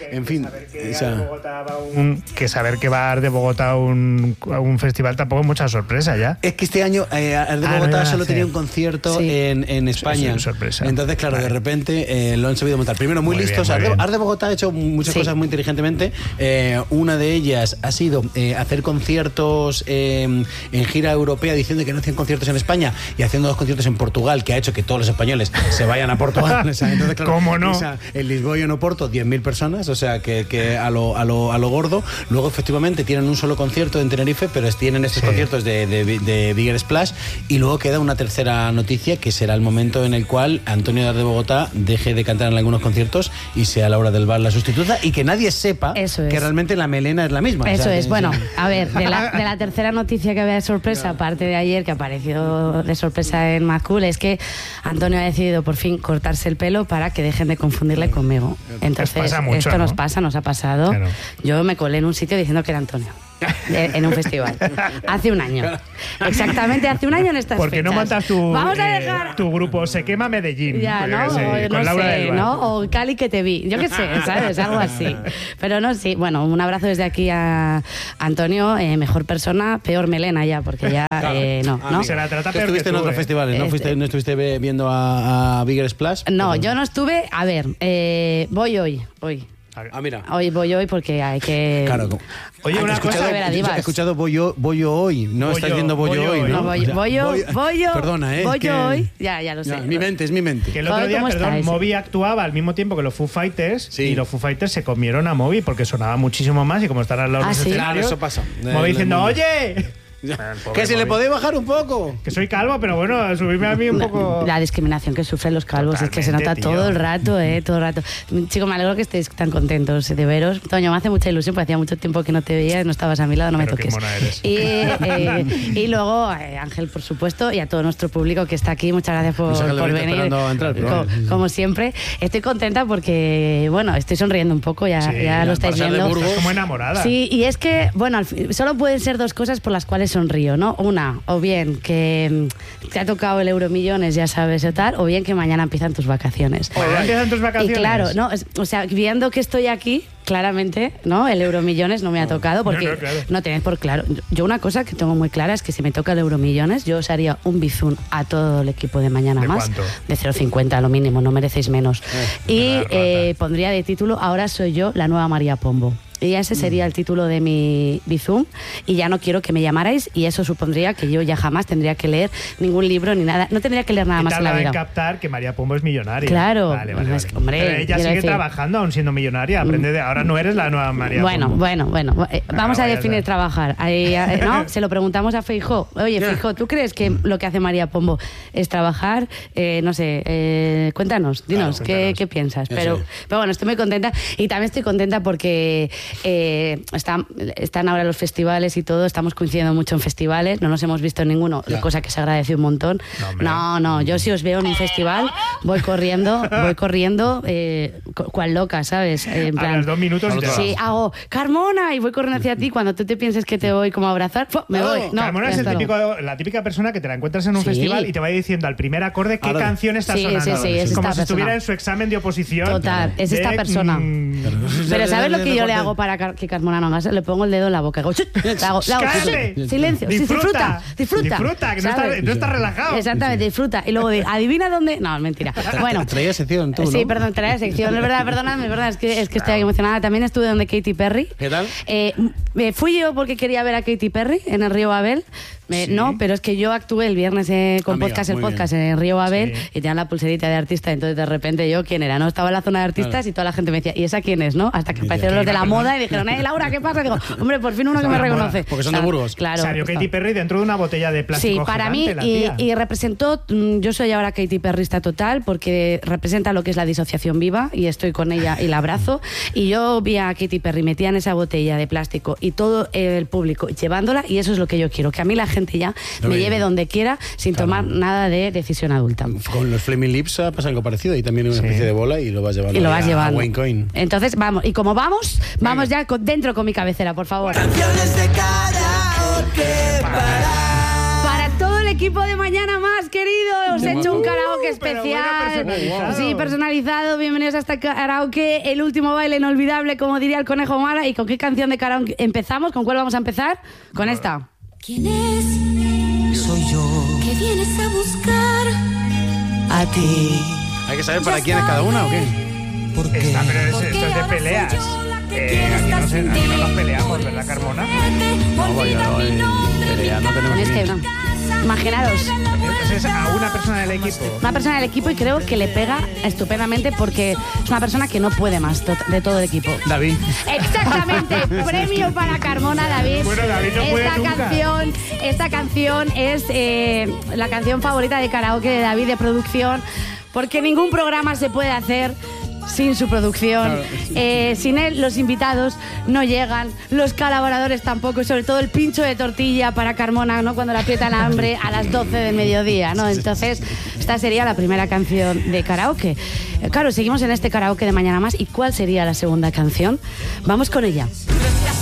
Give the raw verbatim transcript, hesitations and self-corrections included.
en fin. Que, o sea, saber que, Bogotá va un, que saber que va a de Bogotá a un, a un festival tampoco es mucha sorpresa ya. Es que este año eh, Art de Bogotá ah, no solo tenía un concierto sí. en, en España. Sí, sí, sorpresa. Entonces, claro, vale. de repente eh, lo han sabido montar. Primero, muy, muy listos. Bien, muy Art, de, Art de Bogotá ha hecho muchas sí. cosas muy inteligentemente. Eh, una de ellas ha sido eh, hacer conciertos eh, en gira europea, diciendo que no hacían conciertos en España y haciendo dos conciertos en Portugal, que ha hecho que todos los españoles se vayan a Portugal. O sea, entonces, claro, ¿cómo no? O sea, en Lisboa y en Oporto, diez mil personas, o sea, que, que a, lo, a, lo, a lo gordo. Luego, efectivamente, tienen un solo concierto en Tenerife, pero tienen estos sí. conciertos de, de, de Bigger Splash. Y luego queda una tercera noticia, que será el momento en el cual Antonio de Art de Bogotá deje de cantar en algunos conciertos y sea Laura del Val la sustituta, y que nadie sepa Eso es. que realmente la melena es la misma. Eso o sea, es. que, bueno, sí. a ver, de la, de la tercera noticia que había de sorpresa, aparte de ayer, que apareció de sorpresa en Mad Cool, es que Antonio ha decidido por fin cortarse el pelo para que dejen de confundirle conmigo. Entonces, mucho, esto ¿no? nos pasa, nos ha pasado. Claro. Yo me colé en un sitio diciendo que era Antonio. De, en un festival. Hace un año. Exactamente hace un año en estas ¿Por qué fechas. no montas tu, Vamos a dejar... eh, tu grupo Se Quema Medellín? Ya, ¿no? Sé, o, con no Laura sé, del Val. ¿no? O Cali que te vi. Yo qué sé, ¿sabes? Algo así. Pero no, sí. Bueno, un abrazo desde aquí a Antonio. Eh, mejor persona, peor melena ya, porque ya eh, no, ah, ¿no? Se la trata peor estuviste que tú, en otros eh. festivales, ¿no? Este... Fuiste, ¿No estuviste viendo a, a Bigger Splash? No, pero... yo no estuve. A ver, eh, voy hoy. Hoy. Ah, mira. Hoy voy hoy porque hay que... Claro. Oye, una he escuchado, cosa... He escuchado voy yo, voy yo hoy. No, estás diciendo voy yo hoy, ¿no? No, voy, voy yo, voy yo. Perdona, ¿eh? Voy que... yo hoy. Ya, ya lo sé. Ya, mi mente, es mi mente. Que el otro día, perdón, estáis? Moby actuaba al mismo tiempo que los Foo Fighters sí. y los Foo Fighters se comieron a Moby porque sonaba muchísimo más y como están al lado de ah, los ¿sí? escenarios... Claro, eso pasa. Moby diciendo, oye... Que si le podéis bajar un poco. Que soy calvo, pero bueno, subirme a mí un poco... La discriminación que sufren los calvos. Totalmente, es que se nota tío. todo el rato, eh, todo el rato. Chicos, me alegro que estéis tan contentos de veros. Toño, me hace mucha ilusión, porque hacía mucho tiempo que no te veía, no estabas a mi lado, no pero me toques. Qué mona eres. Y, eh, y luego, eh, Ángel, por supuesto, y a todo nuestro público que está aquí, muchas gracias por, por venir. A entrar, como, como siempre. Estoy contenta porque, bueno, estoy sonriendo un poco, ya, sí, ya lo estáis viendo. Estás como enamorada. Sí, y es que, bueno, solo pueden ser dos cosas por las cuales sonrío, ¿no? Una, o bien que te ha tocado el Euromillones, ya sabes, o tal, o bien que mañana empiezan tus vacaciones. ¿Mañana empiezan tus vacaciones? Y claro, no, o sea, viendo que estoy aquí, claramente, ¿no? El Euromillones no me ha tocado porque no, no, claro. no tenéis por claro. Yo una cosa que tengo muy clara es que si me toca el Euromillones, yo os haría un bizún a todo el equipo de Mañana ¿De Más. cuánto? De cero coma cincuenta, lo mínimo, no merecéis menos. Eh, y eh, pondría de título, ahora soy yo la nueva María Pombo. Y ese sería el título de mi Bizum, y ya no quiero que me llamarais, y eso supondría que yo ya jamás tendría que leer ningún libro ni nada, no tendría que leer nada más en la vida. En captar que María Pombo es millonaria. Claro, vale, vale, es vale. que, hombre, pero ella sigue decir... trabajando aún siendo millonaria, aprende de ahora no eres la nueva María bueno, Pombo. Bueno, bueno, bueno, eh, vamos ah, a definir a trabajar. Ahí, eh, ¿no? Se lo preguntamos a Feijó. Oye, Feijó, ¿tú crees que lo que hace María Pombo es trabajar? Eh, no sé, eh, cuéntanos, dinos, claro, ¿qué, cuéntanos. ¿qué piensas? Pero, pero bueno, estoy muy contenta, y también estoy contenta porque eh, Están, están ahora los festivales y todo, estamos coincidiendo mucho en festivales, no nos hemos visto en ninguno, ya. cosa que se agradece un montón. No, no, no, yo si os veo en un festival, voy corriendo, voy corriendo, eh, cual loca, ¿sabes? Eh, en plan, a los dos minutos y te sí, vas. hago, Carmona, y voy corriendo hacia ti, cuando tú te pienses que te voy como a abrazar, me voy. No, Carmona es el típico, la típica persona que te la encuentras en un sí. festival y te va diciendo al primer acorde qué ahora, canción está sí, sonando. Sí, sí, es como si persona. estuviera en su examen de oposición. Total, es de, esta persona. Mmm, Pero ¿sabes lo que yo le hago para que Carmona no haga? Le pongo el dedo en la boca, hago, le hago, le hago silencio, disfruta, disfruta, disfruta, disfruta, que no estás no está relajado. Exactamente, disfruta. Y luego, adivina dónde. No, mentira. Bueno, traía sección tú, ¿no? Sí, perdón, traía sección. Es verdad, perdóname, es verdad, es que, es que estoy emocionada. También estuve donde Katy Perry. ¿Qué tal? Eh, me fui yo porque quería ver a Katy Perry en el Río Babel. Me, sí. No, pero es que yo actué el viernes eh, con Amiga, podcast el podcast bien. en Río Babel sí. y tenían la pulserita de artista, entonces de repente yo, ¿quién era? No, estaba en la zona de artistas claro. y toda la gente me decía, ¿y esa quién es? ¿No? Hasta que aparecieron los de la moda y dijeron, eh, Laura, ¿qué pasa? Digo, hombre, por fin uno que me reconoce. Porque son de Burgos. Claro. Salió Katy Perry dentro de una botella de plástico. Sí, para gigante, mí, la tía. y, y representó, yo soy ahora Katy Perrista total, porque representa lo que es la disociación viva, y estoy con ella y la abrazo, y yo vi a Katy Perry metida en esa botella de plástico y todo el público llevándola, y eso es lo que yo quiero, que a mí la gente ya no me lleve donde quiera sin claro. tomar nada de decisión adulta. Con los Flaming Lips pasa algo parecido, y también una sí. especie de bola y lo vas llevando, y lo vas a, llevando. a Wayne Coyne. Entonces vamos, y como vamos, vamos Venga. ya con, dentro con mi cabecera, por favor. Canciones de karaoke para... para todo el equipo de Mañana Más, queridos. hemos hecho un karaoke especial. Bueno, personalizado. Sí, personalizado. Bienvenidos a este karaoke, el último baile inolvidable, como diría el Conejo Mara. ¿Y con qué canción de karaoke empezamos? ¿Con cuál vamos a empezar? Con esta. ¿Quién es? Soy yo. ¿Qué vienes a buscar? A ti. ¿Hay que saber para quién es cada una o qué? Porque Está, pero es- Porque esto es de ahora soy peleas. yo la que Eh, quiere aquí, no estar se- sin aquí no ti. nos peleamos, ¿verdad, Carmona? No, vaya, no hay pelea, no tenemos Es que, ni- no. Imaginaros, Entonces a una persona del equipo. una persona del equipo y creo que le pega estupendamente porque es una persona que no puede más to- de todo el equipo. David. Exactamente, premio para Carmona, David. Bueno, David no puede esta nunca. canción, esta canción es eh, la canción favorita de karaoke de David de producción, porque ningún programa se puede hacer sin su producción. Claro. Eh, sin él, los invitados no llegan, los colaboradores tampoco, y sobre todo el pincho de tortilla para Carmona, ¿no? Cuando le aprieta el hambre a las doce del mediodía, ¿no? Entonces, esta sería la primera canción de karaoke. Eh, Claro, seguimos en este karaoke de Mañana Más. ¿Y cuál sería la segunda canción? Vamos con ella.